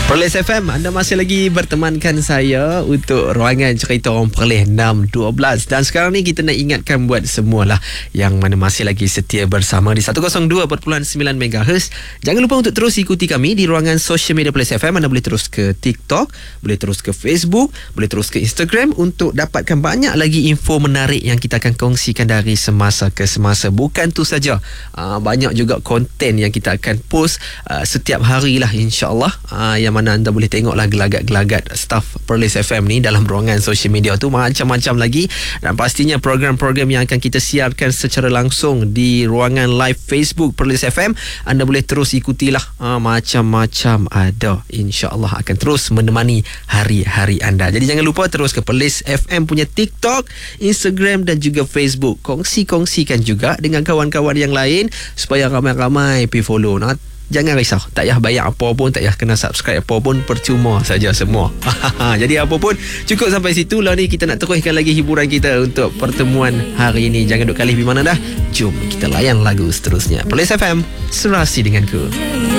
Perlis FM, anda masih lagi bertemankan saya untuk ruangan cerita orang Perlis 6.12. Dan sekarang ni kita nak ingatkan buat semualah yang mana masih lagi setia bersama di 102.9 MHz. Jangan lupa untuk terus ikuti kami di ruangan social media Perlis FM. Anda boleh terus ke TikTok, boleh terus ke Facebook, boleh terus ke Instagram untuk dapatkan banyak lagi info menarik yang kita akan kongsikan dari semasa ke semasa. Bukan tu saja, banyak juga konten yang kita akan post setiap hari lah, insyaAllah, yang mana anda boleh tengoklah gelagat-gelagat staff Perlis FM ni dalam ruangan social media tu, macam-macam lagi. Dan pastinya program-program yang akan kita siarkan secara langsung di ruangan live Facebook Perlis FM, anda boleh terus ikutilah, macam-macam ada, insyaAllah akan terus menemani hari-hari anda. Jadi jangan lupa terus ke Perlis FM punya TikTok, Instagram dan juga Facebook. Kongsikan juga dengan kawan-kawan yang lain supaya ramai-ramai pergi follow. Jangan risau, tak payah bayar apa pun, tak payah kena subscribe apa pun, percuma saja semua. Jadi apa pun, cukup sampai situ lah ni. Kita nak teruskan lagi hiburan kita untuk pertemuan hari ini. Jangan duk kalih di mana dah. Jom kita layan lagu seterusnya. Perlis FM, serasi denganku.